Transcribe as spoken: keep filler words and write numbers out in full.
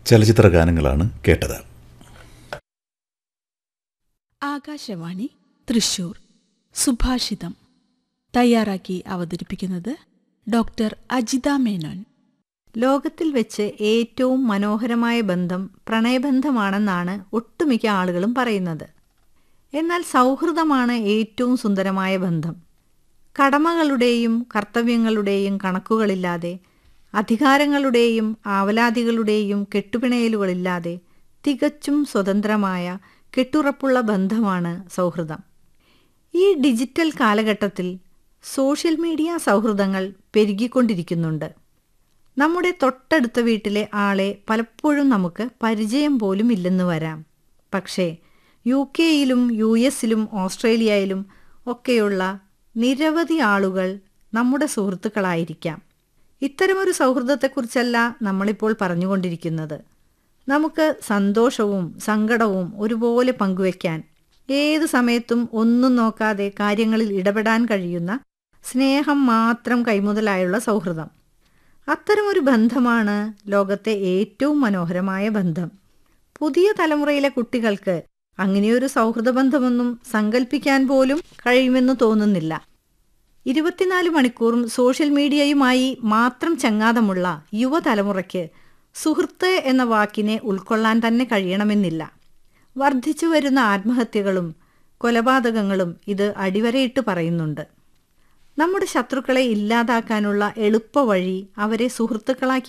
ചലച്ചിത്ര ഗാനങ്ങളാണ് കേട്ടത്. ആകാശവാണി തൃശൂർ. സുഭാഷിതം തയ്യാറാക്കി അവതരിപ്പിക്കുന്നത് ഡോക്ടർ അജിത മേനോൻ. ലോകത്തിൽ വെച്ച് ഏറ്റവും മനോഹരമായ ബന്ധം പ്രണയബന്ധമാണെന്നാണ് ഒട്ടുമിക്ക ആളുകളും പറയുന്നത്. എന്നാൽ സൗഹൃദമാണ് ഏറ്റവും സുന്ദരമായ ബന്ധം. കടമകളുടെയും കർത്തവ്യങ്ങളുടെയും കണക്കുകളില്ലാതെ, അധികാരങ്ങളുടെയും ആവലാതികളുടെയും കെട്ടുപിണയലുകളില്ലാതെ തികച്ചും സ്വതന്ത്രമായ കെട്ടുറപ്പുള്ള ബന്ധമാണ് സൗഹൃദം. ഈ ഡിജിറ്റൽ കാലഘട്ടത്തിൽ സോഷ്യൽ മീഡിയ സൗഹൃദങ്ങൾ പെരുകിക്കൊണ്ടിരിക്കുന്നുണ്ട്. നമ്മുടെ തൊട്ടടുത്ത വീട്ടിലെ ആളെ പലപ്പോഴും നമുക്ക് പരിചയം പോലും ഇല്ലെന്ന് വരാം. പക്ഷേ യു കെയിലും യു എസിലും ഓസ്ട്രേലിയയിലും ഒക്കെയുള്ള നിരവധി ആളുകൾ നമ്മുടെ സുഹൃത്തുക്കളായിരിക്കാം. ഇത്തരമൊരു സൗഹൃദത്തെക്കുറിച്ചല്ല നമ്മളിപ്പോൾ പറഞ്ഞുകൊണ്ടിരിക്കുന്നത്. നമുക്ക് സന്തോഷവും സങ്കടവും ഒരുപോലെ പങ്കുവയ്ക്കാൻ, ഏത് സമയത്തും ഒന്നും നോക്കാതെ കാര്യങ്ങളിൽ ഇടപെടാൻ കഴിയുന്ന, സ്നേഹം മാത്രം കൈമുതലായുള്ള സൗഹൃദം. അത്തരമൊരു ബന്ധമാണ് ലോകത്തെ ഏറ്റവും മനോഹരമായ ബന്ധം. പുതിയ തലമുറയിലെ കുട്ടികൾക്ക് അങ്ങനെയൊരു സൗഹൃദ ബന്ധമൊന്നും സങ്കല്പിക്കാൻ പോലും കഴിയുമെന്ന് തോന്നുന്നില്ല. ഇരുപത്തിനാല് മണിക്കൂറും സോഷ്യൽ മീഡിയയുമായി മാത്രം ചങ്ങാതമുള്ള യുവതലമുറയ്ക്ക് സുഹൃത്ത് എന്ന വാക്കിനെ ഉൾക്കൊള്ളാൻ തന്നെ കഴിയണമെന്നില്ല. വർദ്ധിച്ചു വരുന്ന ആത്മഹത്യകളും കൊലപാതകങ്ങളും ഇത് അടിവരയിട്ട് പറയുന്നുണ്ട്. നമ്മുടെ ശത്രുക്കളെ ഇല്ലാതാക്കാനുള്ള എളുപ്പവഴി അവരെ സുഹൃത്തുക്കളാക്കി